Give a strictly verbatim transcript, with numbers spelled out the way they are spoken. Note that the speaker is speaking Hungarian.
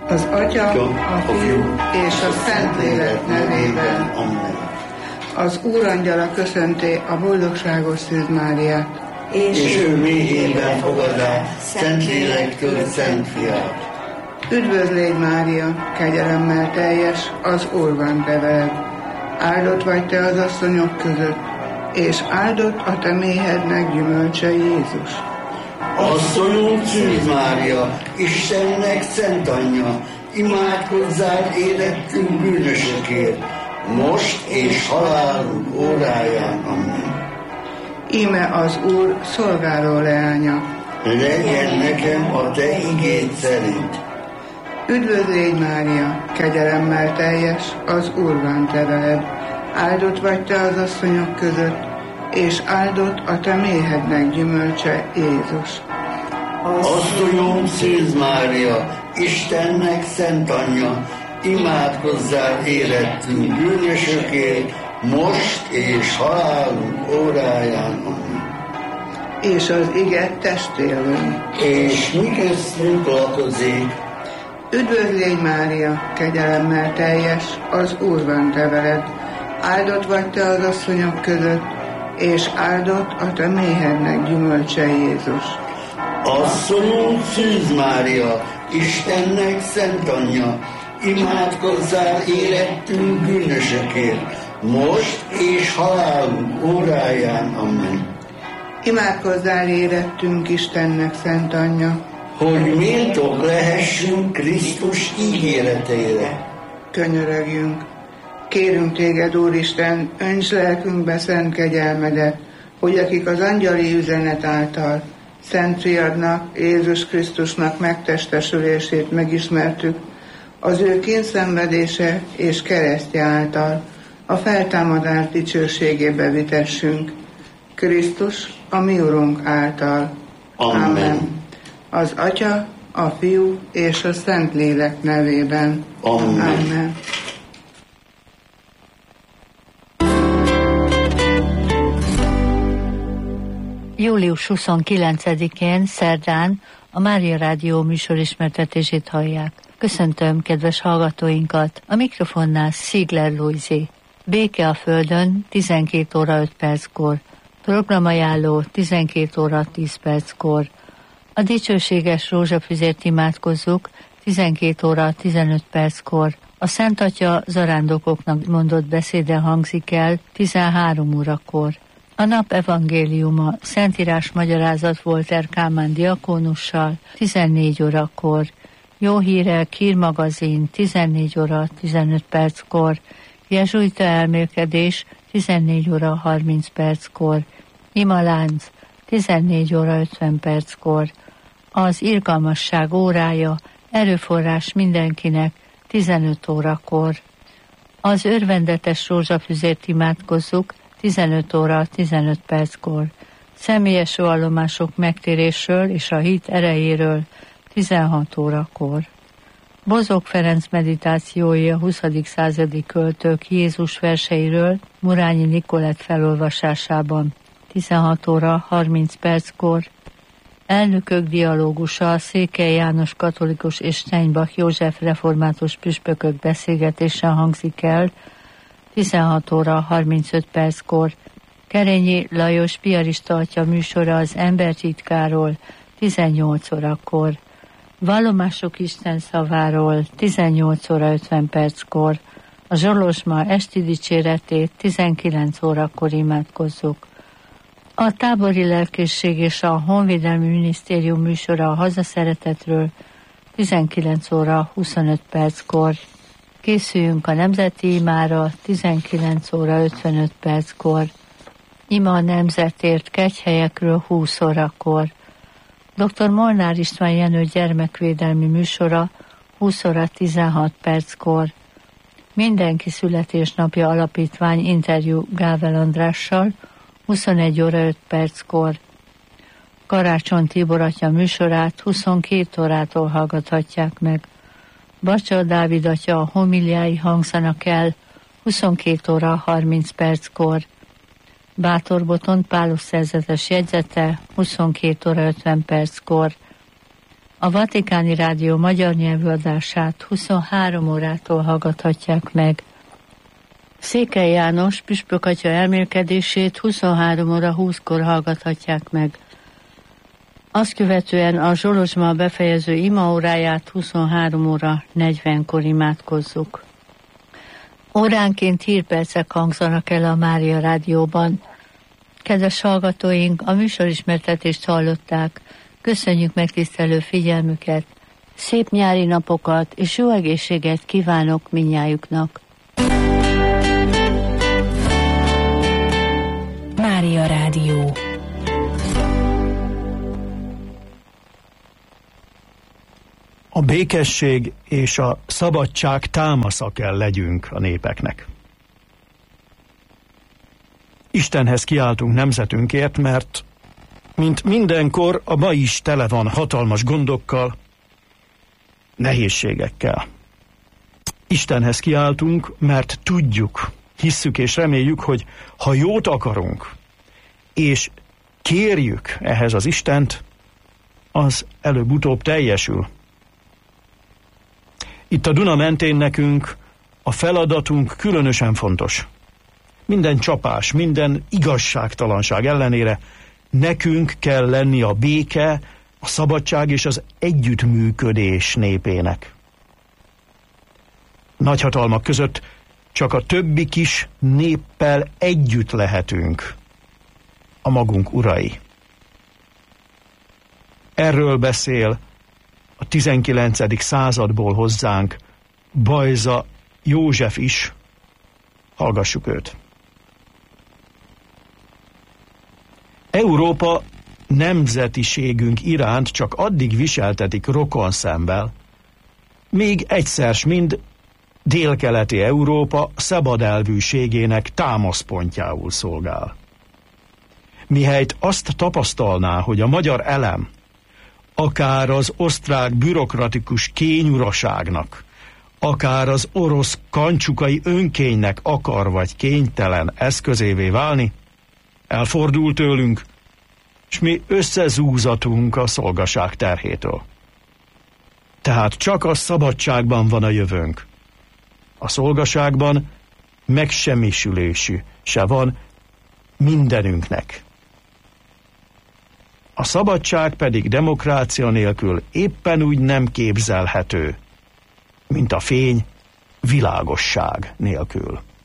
Az Atya, a Fiú és a Szentlélek nevében. Amen. Az Úr angyala köszönti a boldogságos Szűz Máriát. És, és ő mélyében fogadá Szentlélektől Szent Fiát. Üdvözl légy, Mária, kegyelemmel teljes, az Úr van te veled. Áldott vagy te az asszonyok között, és áldott a te méhednek gyümölcse Jézus. Asszonyunk Szűz Mária, Istennek szent anyja, imádkozzál érettünk bűnösökért, most és halálunk óráján. Amen. Íme az Úr szolgáló leánya. Legyen nekem a te igéd szerint. Üdvözl légy, Mária, kegyelemmel teljes, az Úr van te veled. Áldott vagy te az asszonyok között, és áldott a te méhednek gyümölcse Jézus. Asszonyom Szűz Mária, Istennek szent anyja, imádkozzál érettünk bűnösökért, most és halálunk óráján. Amen. És az ige testélő. És mi köztünk lakozik. Üdvözl légy, Mária, kegyelemmel teljes, az Úr van te veled. Áldott vagy te az asszonyok között, és áldott a te méhednek gyümölcse Jézus. Asszonyunk Szűz Mária, Istennek szent anyja, imádkozzál érettünk bűnösökért, most és halálunk óráján. Amen. Imádkozzál érettünk Istennek szent anyja, hogy méltók lehessünk Krisztus ígéreteire. Könyörögjünk. Kérünk téged, Úristen, önts lelkünkbe szent kegyelmedet, hogy akik az angyali üzenet által Szent Fiadnak, Jézus Krisztusnak megtestesülését megismertük, az ő kényszenvedése és keresztje által a feltámadás dicsőségébe vitessünk. Krisztus, a mi Urunk által. Amen. Amen. Az Atya, a Fiú és a Szentlélek nevében. Amen. Amen. július huszonkilencedikén, szerdán a Mária Rádió műsorismertetését hallják. Köszöntöm kedves hallgatóinkat, a mikrofonnál Szigler Lujzi. Béke a Földön, tizenkét óra öt perckor. Programajánló tizenkét óra tíz perckor. A dicsőséges rózsafüzért imádkozzuk tizenkét óra tizenöt perckor. A Szent Atya zarándokoknak mondott beszéde hangzik el tizenhárom órakor. A nap evangéliuma Szentírás magyarázat Volter Kálmán diakónussal tizennégy órakor. Jó hírek hírmagazin tizennégy óra tizenöt perckor. Jezsuita elmélkedés tizennégy óra harminc perckor. Imalánc tizennégy óra ötven perckor. Az irgalmasság órája, erőforrás mindenkinek tizenöt órakor. Az örvendetes rózsafüzért imádkozzuk tizenöt óra tizenöt perckor. Személyes vallomások megtérésről és a hit erejéről tizenhat órakor. Bozók Ferenc meditációi a huszadik századi költők Jézus verseiről Murányi Nikolett felolvasásában tizenhat óra harminc perckor. Elnökök dialógusa Székely János katolikus és Steinbach József református püspökök beszélgetése hangzik el tizenhat óra harmincöt perckor. Kerényi Lajos piarista atya műsora az embertitkáról tizennyolc órakor. Vallomások Isten szaváról tizennyolc óra ötven perckor. A Zsolozsma esti dicséretét tizenkilenc órakor imádkozzuk. A tábori lelkészség és a Honvédelmi Minisztérium műsora a hazaszeretetről tizenkilenc óra huszonöt perckor. Készüljünk a nemzeti imára tizenkilenc óra ötvenöt perckor. Ima a nemzetért kegyhelyekről húsz órakor. doktor Molnár István Jenő gyermekvédelmi műsora húsz óra tizenhat perckor. Mindenki születésnapja alapítvány interjú Gável Andrással huszonegy óra öt perckor. Karácsony Tibor atya műsorát huszonkét órától hallgathatják meg. Bacsa Dávid atya a homiliái hangzanak el huszonkét óra harminc perckor. Bátor Botond Pálus szerzetes jegyzete huszonkét óra ötven perckor. A Vatikáni Rádió magyar nyelvű adását huszonhárom órától hallgathatják meg. Székely János püspökatya elmélkedését huszonhárom óra húszkor hallgathatják meg. Azt követően a Zsolozsma befejező imaóráját huszonhárom óra negyvenkor imádkozzuk. Óránként hírpercek hangzanak el a Mária Rádióban. Kedves hallgatóink, a műsorismertetést hallották. Köszönjük megtisztelő figyelmüket, szép nyári napokat és jó egészséget kívánok mindnyájuknak. Mária Rádió. A békesség és a szabadság támasza kell legyünk a népeknek. Istenhez kiáltunk nemzetünkért, mert mint mindenkor, a ma is tele van hatalmas gondokkal, nehézségekkel. Istenhez kiáltunk, mert tudjuk, hisszük és reméljük, hogy ha jót akarunk, és kérjük ehhez az Istent, az előbb-utóbb teljesül. Itt a Duna mentén nekünk a feladatunk különösen fontos. Minden csapás, minden igazságtalanság ellenére nekünk kell lenni a béke, a szabadság és az együttműködés népének. Nagyhatalmak között csak a többi kis néppel együtt lehetünk a magunk urai. Erről beszél a tizenkilencedik századból hozzánk Bajza József is. Hallgassuk őt. Európa nemzetiségünk iránt csak addig viseltetik rokon szemmel, míg egyszer s mind délkeleti Európa szabadelvűségének támaszpontjául szolgál. Mihelyt azt tapasztalná, hogy a magyar elem akár az osztrák bürokratikus kényuraságnak, akár az orosz kancsukai önkénynek akar vagy kénytelen eszközévé válni, elfordul tőlünk, és mi összezúzatunk a szolgaság terhétől. Tehát csak a szabadságban van a jövőnk. A szolgaságban megsemmisülésű se van mindenünknek. A szabadság pedig demokrácia nélkül éppen úgy nem képzelhető, mint a fény világosság nélkül.